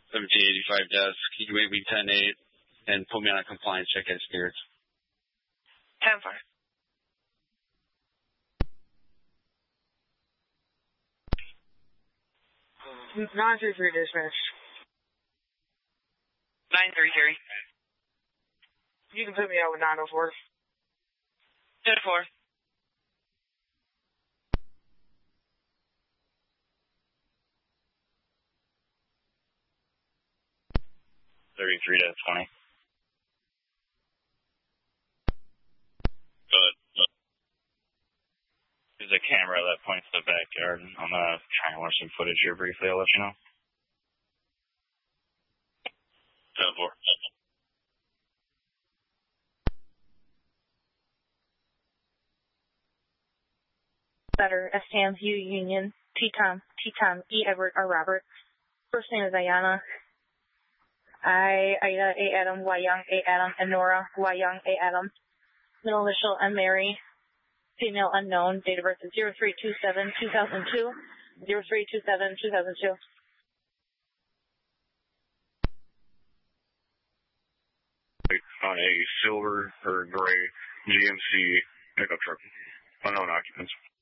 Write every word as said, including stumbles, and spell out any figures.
seventeen eighty-five desk. You can wait me ten eight and put me on a compliance check at Spirits. ten four. nine three three dispatch. nine three three. You can put me out with nine oh four. ten four. thirty-three to twenty. Good. There's a camera that points to the backyard. I'm going to try and watch some footage here briefly. I'll let you know. ten four. Better, S T M, U Union, T-Tom, T-Tom, E Edward, R Robert. First name is Ayana. I, Ida, A Adam, Y Young, A Adam, and Nora, Y Young, A Adam. Middle initial, M Mary. Female unknown. Date of birth is zero three two seven two thousand two. zero three two seven two thousand two. On a silver or gray G M C pickup truck. Unknown occupants.